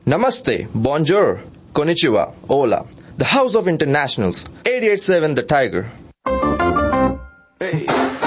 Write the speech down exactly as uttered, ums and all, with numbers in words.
Namaste, bonjour, konnichiwa, hola. The House of Internationals, eight eight seven The Tiger. Hey.